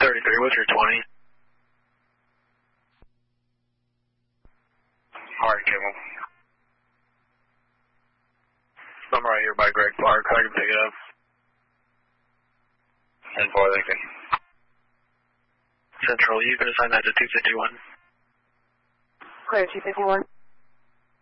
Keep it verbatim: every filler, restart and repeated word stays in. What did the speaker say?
thirty-three, what's your twenty? Alright, Kimmel. I'm right here by Greg Park. I can pick it up. ten four, Lincoln. Central, you can assign that to two fifty-one. Clear two fifty-one.